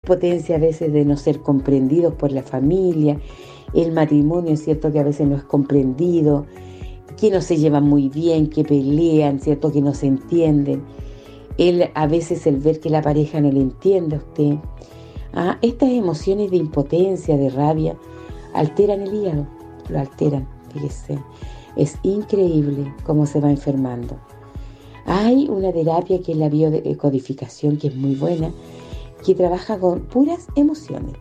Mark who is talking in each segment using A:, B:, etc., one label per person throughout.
A: impotencia a veces de no ser comprendidos por la familia, el matrimonio, ¿cierto?, que a veces no es comprendido, que no se llevan muy bien, que pelean, ¿cierto?, que no se entienden. A veces el ver que la pareja no le entiende a usted. Estas emociones de impotencia, de rabia, alteran el hígado, lo alteran, fíjese. Es increíble cómo se va enfermando. Hay una terapia que es la biodecodificación, que es muy buena, que trabaja con puras emociones.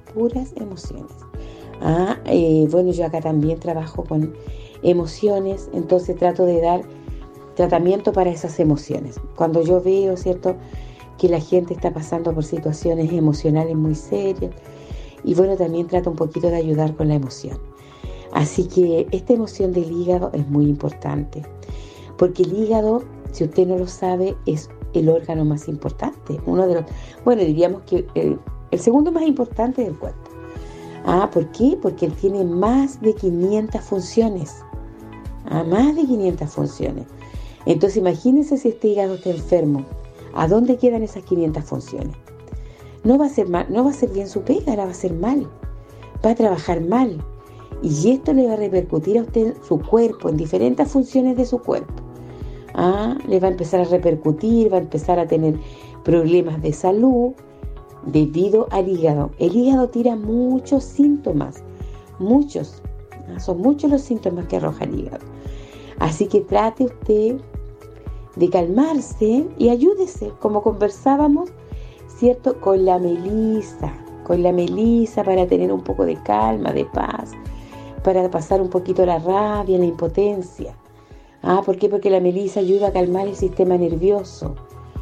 A: Bueno, yo acá también trabajo con emociones, entonces trato de dar tratamiento para esas emociones. Cuando yo veo, ¿cierto?, que la gente está pasando por situaciones emocionales muy serias, y bueno, también trato un poquito de ayudar con la emoción. Así que esta emoción del hígado es muy importante, porque el hígado, si usted no lo sabe, es el órgano más importante, diríamos que el segundo más importante del cuerpo. ¿Por qué? Porque él tiene más de 500 funciones. Más de 500 funciones. Entonces imagínense si este hígado está enfermo, ¿a dónde quedan esas 500 funciones? No va a ser mal, no va a ser bien su pega, la va a hacer mal, va a trabajar mal, y esto le va a repercutir a usted en su cuerpo, en diferentes funciones de su cuerpo. Le va a empezar a repercutir, va a empezar a tener problemas de salud debido al hígado. El hígado tira muchos síntomas, muchos, son muchos los síntomas que arroja el hígado. Así que trate usted de calmarse y ayúdese, como conversábamos, ¿cierto?, con la melisa para tener un poco de calma, de paz, para pasar un poquito la rabia, la impotencia. ¿Por qué? Porque la melisa ayuda a calmar el sistema nervioso.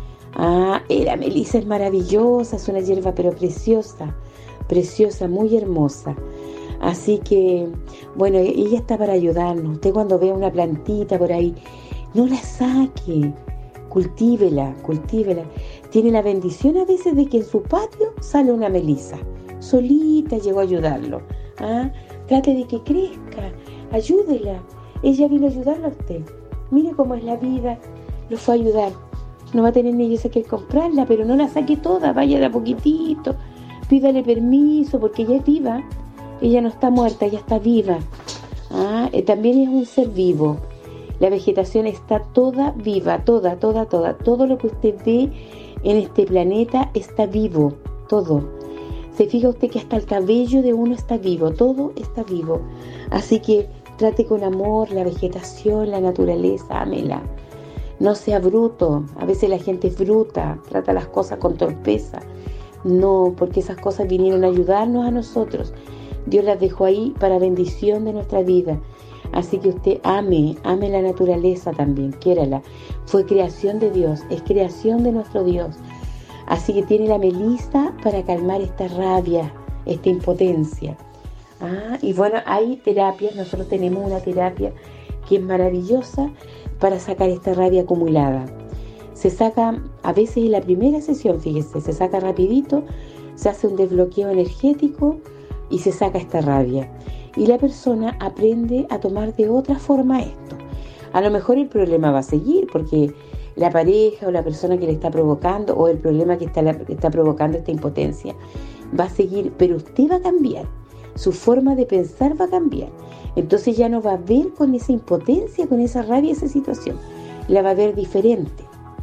A: La melisa es maravillosa, es una hierba pero preciosa, muy hermosa. Así que, bueno, ella está para ayudarnos. Usted cuando vea una plantita por ahí, no la saque, cultívela. Tiene la bendición a veces de que en su patio sale una melisa, solita llegó a ayudarlo. Trate de que crezca, ayúdela. Ella vino a ayudarla a usted. Mire cómo es la vida, lo fue a ayudar. No va a tener ni que comprarla, pero no la saque toda, vaya de a poquitito, pídale permiso, porque ella es viva. Ella no está muerta, ella está viva. También es un ser vivo. La vegetación está toda viva, toda. Todo lo que usted ve en este planeta está vivo, todo. Se fija usted que hasta el cabello de uno está vivo, todo está vivo. Así que trate con amor la vegetación, la naturaleza, ámela. No sea bruto. A veces la gente es bruta, trata las cosas con torpeza. No, porque esas cosas vinieron a ayudarnos a nosotros. Dios las dejó ahí para bendición de nuestra vida. Así que usted ame la naturaleza también, quiérala. Fue creación de Dios, es creación de nuestro Dios. Así que tiene la melisa para calmar esta rabia, esta impotencia. Y bueno, hay terapias, nosotros tenemos una terapia que es maravillosa para sacar esta rabia acumulada. Se saca, a veces en la primera sesión, fíjese, se saca rapidito, se hace un desbloqueo energético y se saca esta rabia. Y la persona aprende a tomar de otra forma esto. A lo mejor el problema va a seguir porque la pareja o la persona que le está provocando o el problema que está provocando esta impotencia va a seguir, pero usted va a cambiar. Su forma de pensar va a cambiar. Entonces ya no va a ver con esa impotencia, con esa rabia, esa situación. La va a ver diferente.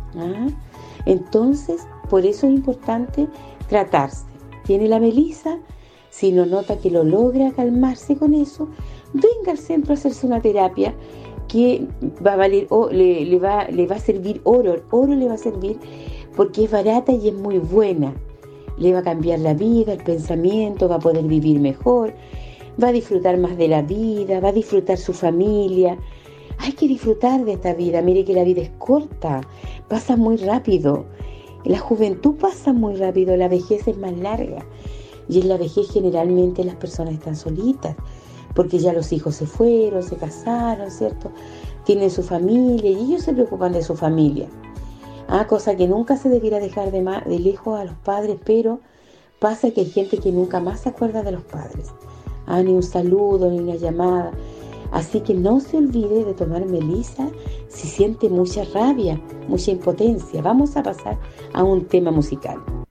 A: Entonces, por eso es importante tratarse. Tiene la melisa. Si no nota que lo logra calmarse con eso, venga al centro a hacerse una terapia que va a valer, le va a servir oro le va a servir porque es barata y es muy buena. Le va a cambiar la vida, el pensamiento, va a poder vivir mejor, va a disfrutar más de la vida, va a disfrutar su familia. Hay que disfrutar de esta vida. Mire que la vida es corta, pasa muy rápido. La juventud pasa muy rápido, la vejez es más larga. Y en la vejez generalmente las personas están solitas, porque ya los hijos se fueron, se casaron, ¿cierto? Tienen su familia y ellos se preocupan de su familia. Cosa que nunca se debiera dejar de lejos a los padres, pero pasa que hay gente que nunca más se acuerda de los padres. Ni un saludo, ni una llamada. Así que no se olvide de tomar melisa si siente mucha rabia, mucha impotencia. Vamos a pasar a un tema musical.